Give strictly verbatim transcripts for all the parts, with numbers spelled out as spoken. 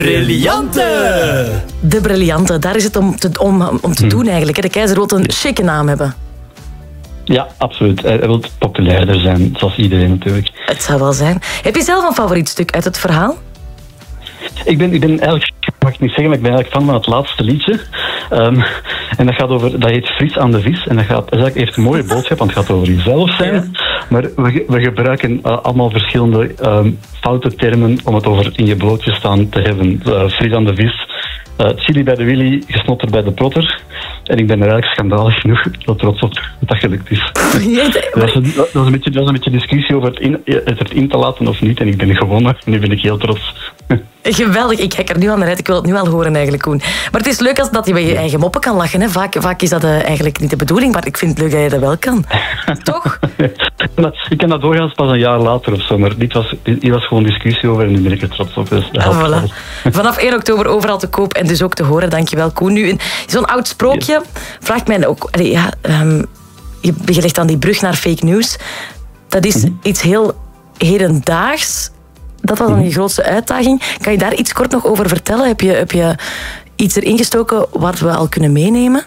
Briljante! De Briljante, daar is het om te, om, om te doen eigenlijk. Hè. De keizer wil een chique naam hebben. Ja, absoluut. Hij wil populairder zijn, zoals iedereen natuurlijk. Het zou wel zijn. Heb je zelf een favoriet stuk uit het verhaal? Ik ben, ik ben eigenlijk, mag ik niet zeggen, maar ik ben eigenlijk fan van het laatste liedje. Um, en dat gaat over, dat heet Fris aan de vis. En dat, gaat, dat is eigenlijk echt een mooie boodschap, want het gaat over jezelf zijn. Ja. Maar we, we gebruiken uh, allemaal verschillende um, foute termen om het over in je broodje staan te hebben. Uh, Fris aan de vis, uh, chili bij de willy, gesnotter bij de protter. En ik ben er eigenlijk schandalig genoeg heel trots op dat dat gelukt is. Dat is een, dat is een, beetje, dat is een beetje discussie over het, in, het erin te laten of niet. En ik ben gewonnen. Nu ben ik heel trots. Geweldig. Ik kijk er nu aan naar uit. Ik wil het nu al horen eigenlijk, Koen. Maar het is leuk als dat je bij je eigen moppen kan lachen. Hè. Vaak, vaak is dat uh, eigenlijk niet de bedoeling, maar ik vind het leuk dat je dat wel kan. Toch? Ik kan dat doorgaans pas een jaar later of zo, maar dit was, dit was gewoon discussie over en nu ben ik er trots op. Dus ah, voilà. Vanaf één oktober overal te koop en dus ook te horen. Dankjewel, Koen. Nu, zo'n oud sprookje ja. vraagt mij ook... Allee, ja, um, je, je legt dan die brug naar fake news. Dat is mm-hmm. iets heel hedendaags. Dat was dan je grootste uitdaging. Kan je daar iets kort nog over vertellen? Heb je, heb je iets erin gestoken wat we al kunnen meenemen?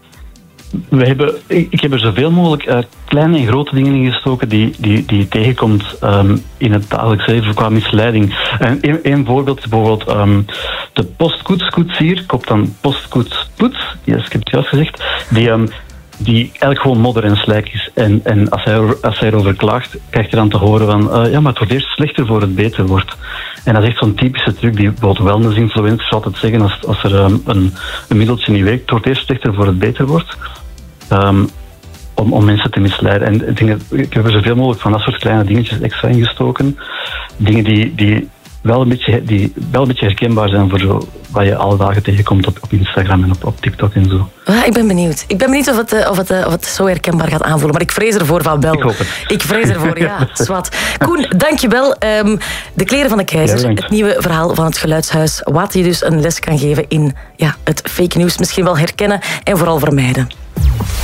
We hebben, ik heb er zoveel mogelijk uh, kleine en grote dingen in gestoken die, die, die je tegenkomt um, in het dagelijks leven qua misleiding. En een, een voorbeeld is bijvoorbeeld um, de postkoetskoetsier, koopt dan postkoetspoets, yes, ik heb het juist gezegd, die... Um, die eigenlijk gewoon modder en slijk is. En, en als, hij, als hij erover klaagt, krijgt hij dan te horen van uh, ja, maar het wordt eerst slechter voor het beter wordt. En dat is echt zo'n typische truc die bijvoorbeeld wellness-influencers altijd zeggen als, als er um, een, een middeltje niet werkt, het wordt eerst slechter voor het beter wordt. Um, om, om mensen te misleiden. En ik, denk dat, ik heb er zoveel mogelijk van dat soort kleine dingetjes extra ingestoken. Dingen die... die Wel een, beetje, die wel een beetje herkenbaar zijn voor zo, wat je alle dagen tegenkomt op, op Instagram en op, op TikTok en zo. Ah, ik ben benieuwd. Ik ben benieuwd of het, of, het, of het zo herkenbaar gaat aanvoelen. Maar ik vrees ervoor van wel. Ik hoop het. Ik vrees ervoor, ja. Zwat. Koen, dankjewel. Um, de kleren van de keizer. Ja, het nieuwe verhaal van het Geluidshuis. Wat je dus een les kan geven in ja, het fake news. Misschien wel herkennen en vooral vermijden.